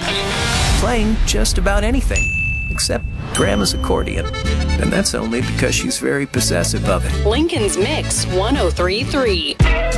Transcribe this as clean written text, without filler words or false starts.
Playing just about anything, except Grandma's accordion. And that's only because she's very possessive of it. Lincoln's Mix 1033.